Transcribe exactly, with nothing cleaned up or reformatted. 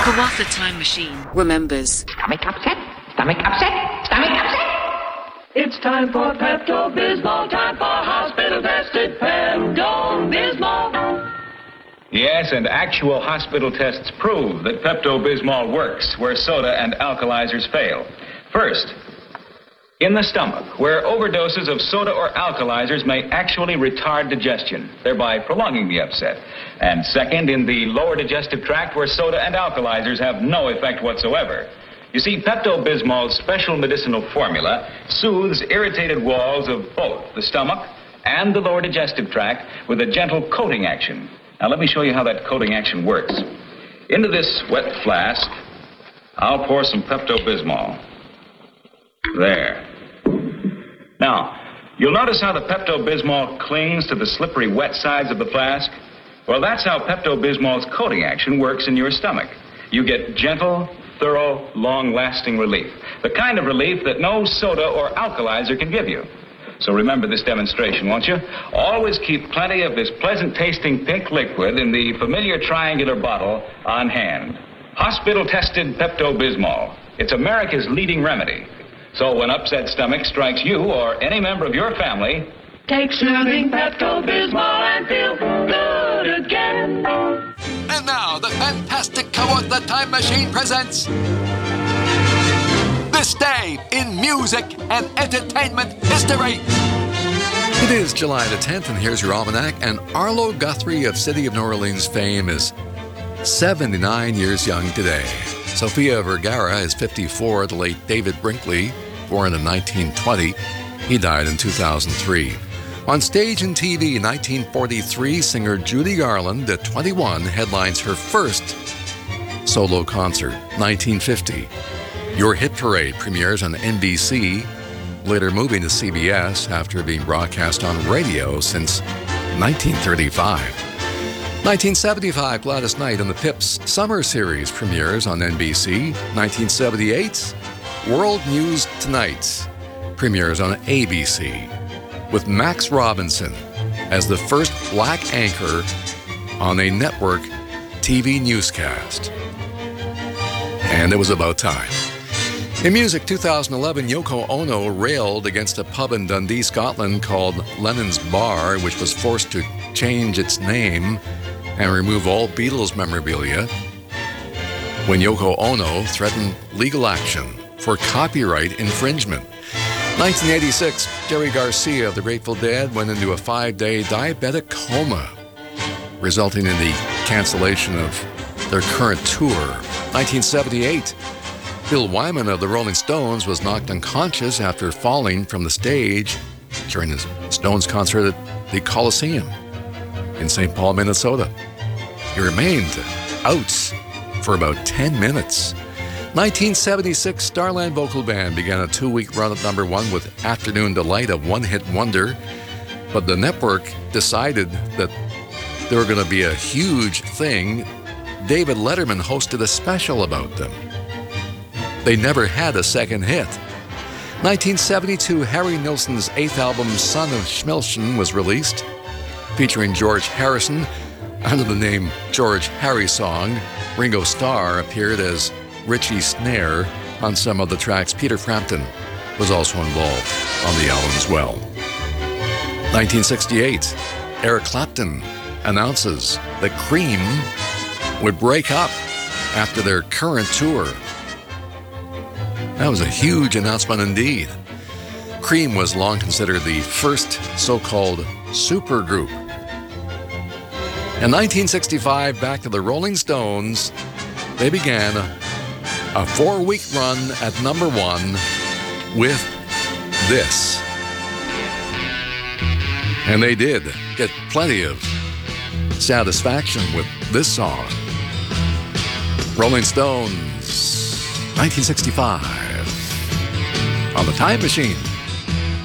Kawatha Time Machine remembers. Stomach upset, stomach upset, stomach upset. It's time for Pepto-Bismol, time for hospital-tested Pepto-Bismol. Yes, and actual hospital tests prove that Pepto-Bismol works where soda and alkalizers fail. First, in the stomach, where overdoses of soda or alkalizers may actually retard digestion, thereby prolonging the upset. And second, in the lower digestive tract, where soda and alkalizers have no effect whatsoever. You see, Pepto-Bismol's special medicinal formula soothes irritated walls of both the stomach and the lower digestive tract with a gentle coating action. Now, let me show you how that coating action works. Into this wet flask, I'll pour some Pepto-Bismol. There. Now, you'll notice how the Pepto-Bismol clings to the slippery wet sides of the flask. Well, that's how Pepto-Bismol's coating action works in your stomach. You get gentle, thorough, long-lasting relief. The kind of relief that no soda or alkalizer can give you. So remember this demonstration, won't you? Always keep plenty of this pleasant-tasting pink liquid in the familiar triangular bottle on hand. Hospital-tested Pepto-Bismol. It's America's leading remedy. So when upset stomach strikes you or any member of your family, take soothing Pepto-Bismol and feel good again. And now, the fantastic Kawatha Time Machine presents This Day in Music and Entertainment History. It is July the tenth, and here's your almanac. And Arlo Guthrie of City of New Orleans fame is seventy-nine years young today. Sofia Vergara is fifty-four. The late David Brinkley, born in nineteen twenty, he died in two thousand three. On stage and T V in nineteen forty-three, singer Judy Garland, at twenty-one, headlines her first solo concert. nineteen fifty, Your Hit Parade premieres on N B C, later moving to C B S after being broadcast on radio since nineteen thirty-five. nineteen seventy-five, Gladys Knight and the Pips Summer Series premieres on N B C. nineteen seventy-eight, World News Tonight premieres on A B C, with Max Robinson as the first black anchor on a network T V newscast. And it was about time. In music, two thousand eleven, Yoko Ono railed against a pub in Dundee, Scotland called Lennon's Bar, which was forced to change its name and remove all Beatles memorabilia when Yoko Ono threatened legal action for copyright infringement. nineteen eighty-six, Jerry Garcia of the Grateful Dead went into a five-day diabetic coma, resulting in the cancellation of their current tour. nineteen seventy-eight, Bill Wyman of the Rolling Stones was knocked unconscious after falling from the stage during the Stones concert at the Coliseum in Saint Paul, Minnesota. He remained out for about ten minutes. nineteen seventy-six, Starland Vocal Band began a two-week run at number one with Afternoon Delight, a one-hit wonder. But the network decided that they were going to be a huge thing. David Letterman hosted a special about them. They never had a second hit. nineteen seventy-two, Harry Nilsson's eighth album, Son of Schmilchen, was released, featuring George Harrison under the name George Harry Song. Ringo Starr appeared as Richie Snare on some of the tracks. Peter Frampton was also involved on the album as well. nineteen sixty-eight, Eric Clapton announces that Cream would break up after their current tour. That was a huge announcement indeed. Cream was long considered the first so-called supergroup. In nineteen sixty-five, back to the Rolling Stones, they began a four-week run at number one with this. And they did get plenty of satisfaction with this song. Rolling Stones, nineteen sixty-five, on the Time Machine.